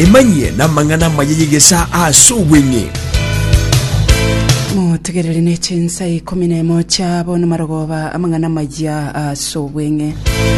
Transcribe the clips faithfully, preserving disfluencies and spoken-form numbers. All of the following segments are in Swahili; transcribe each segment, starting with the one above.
emanye na mangana mayegesa asubwenye mutegerere nechensa ikumi na moja bono marogoba amangana majya asubwenye.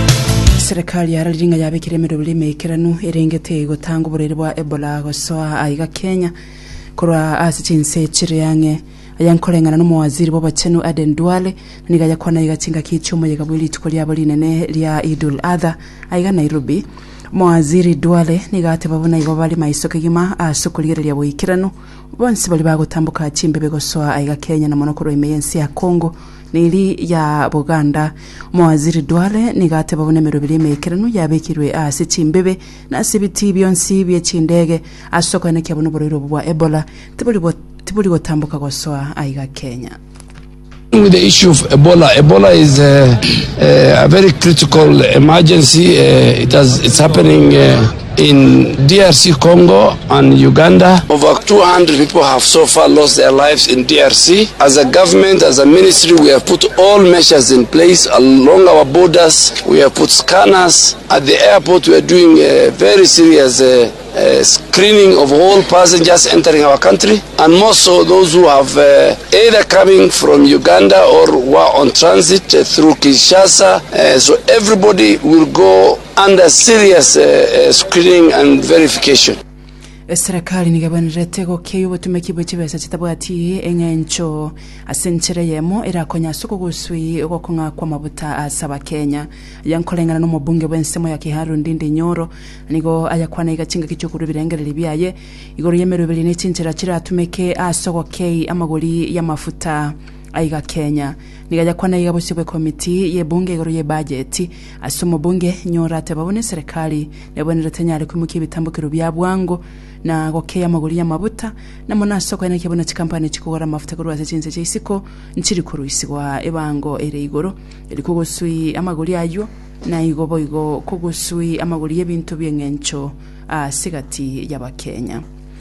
Serikali yararinga yabekire mu rulime ikiranu erengete gutanga uburere bwa Ebola gosoa aiga Kenya kurwa asichinse chiriyange ayankolengana n'umuwaziri w'abakenu Aden Duale niga yakwana yigacinga kicumo yegabwiri tukolia bolinene lya Idul Adha aiga Nairobi. Muwaziri Duale niga ate babona igo bali maisoke gima asukulire lya boikiranu bonsi bali bagutambuka chimbebe gosoa aiga Kenya na monokoro imeyensi ya Kongo nili ya Buganda. Muwaziri Duale niga ate babona merobiri mekiranu yabekirwe ase chimbebe na sibiti byonsi bye chindege asoko ne kyabona borero bwa Ebola tibuli bo tibuli gotambuka gosoa aiga Kenya. With the issue of Ebola, Ebola is uh, uh, a very critical emergency. Uh, it has, it's happening uh, in D R C Congo and Uganda. Over two hundred people have so far lost their lives in D R C. As a government, as a ministry, we have put all measures in place along our borders. We have put scanners. At the airport, we are doing a very serious uh, uh, screening of all passengers entering our country, and more so those who have uh, either coming from Uganda or were on transit uh, through Kinshasa. Uh, so everybody will go under serious uh, uh, screening and verification. Serikali nigabanirete go keyo tumekibwe kibesa kitabwati engencho asenchere yemo irakonya suko guswi okokonga kwa mabuta asaba Kenya yankolengana no mubunge bwensemo ya Kiharu Ndindi Nyoro nigo ayakwana igacinga kicyukuru birengerera biyaye igoro yemero bili n'icintira kira tumeke asoko kei amagoli y'amafuta aiga Kenya nigaja kwana yabosibwe komiti ye bunge igoro ye budget asumo bunge Nyora tebabone serikali yabonera tenyare kumuki bitambukiro bya bwango na gokeya amagoli y'amabuta na monasoko ene kibona chikampani chikugora amafuta kuri wasecinze cyisiko nchiri kuruisigwa ebango ere igoro eri kugusui amagoli ayo na igobo igo kugusui amagoli y'ebintu byengencho asigati y'abakenya.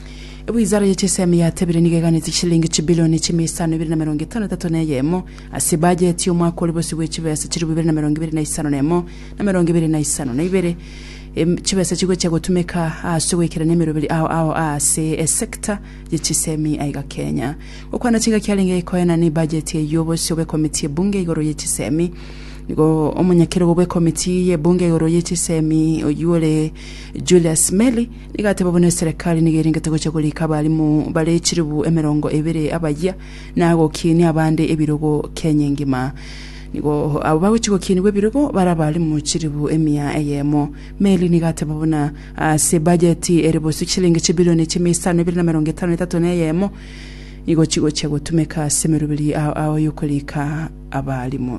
Wizara ya Chisemi ya tebire nigeganitse shilingi chibilioni chimisano bibiri na mirongo itanu na tatu neyemo asi budget y'umwaka w'ubusi w'ikibesa kiri bibiri na mirongo ibiri na isano nemo na mirongo ibiri na isano na ibere kibesa kigo cyo gutumeka asuwekera nemero biri aho aho ase sector ya Chisemi aiga Kenya ukwana kinga kyalinge ikoyana ni budget y'ubusi we committee bunge igoro ya Chisemi nigo omonyakero bwe komiti ye bunge yoro yetisemi oyule Julius Meli nigate babone serikali nigeringa tego cyo kulika bali mu bale kiribu emerongo ebere abajya nago kini abande ebirogo Kenya ngima nigo abo bawo kiko kini webirogo barabali mu kiribu emia eyemo Meli nigate babona uh, se budget erebo sikilinga chibilioni chimisano bibiri na mirongo itanu na tatu neyemo nigo kigo cyo gutumeka semerubiri aho aho yokulika abali mu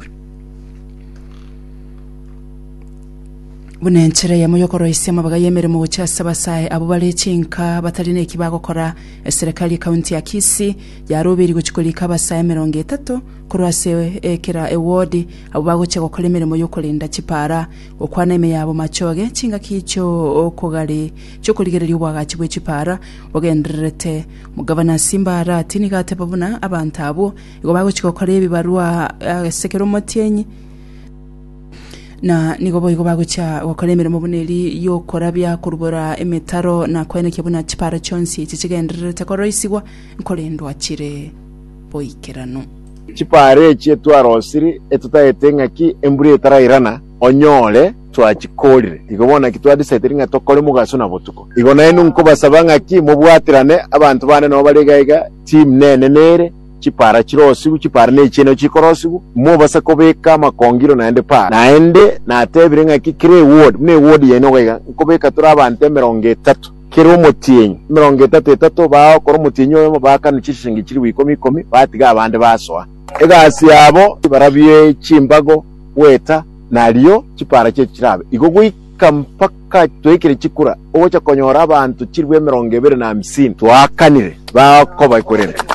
bunenchere ya muyokoro isema baga yemere mu bucyasa basaye abo barecinka batarine kibagokora serikali county ya Kisi yarobiri gucikolika basaye mirongo itatu kurwase ekera award abo bagoce gukora imirimo yo kurinda kipara okwana ime yabo macoge cinga kico okogari cyo kurigerera y'ubwaga kibwe kipara bogenderete mugabana Simba arati nigate babuna abantu abo igo bagoce gukora ibibarua uh, sekero motienyi na nigo boyigo bagucha wakoremera mu buneri yo korabya kurubora emetaro na kwene kibuna kipara chonsi kikigendere takoroisigwa nkolendo akire boyikerano kipare cyetu arosiri etutayetenga ki embure tarairana onyole twachikolire igobona kitwa disetringa tokole mugaso na botuko igona enu nko basabanga ki mubwatirane abantu bane no balegaiga team nene nere chipara chirosi chipara ne chino chikorosi mo basa kobeka makongiro naende pa naende na tebirenga kikire ward ne ward yeno wega kobeka turabante mirongo itatu kiro motienyi mirongo itatu itatu ba koro motienyo baka nichishingi kiri wikomi ikomi batiga abande baswa egasi yabo barabye chimbago weta naliyo chipara cye kirabe igogwi kampaka twekire chikura owo cyakonyora abantu kirwe mirongo ibiri na hamsini twakanire ba ko bakorera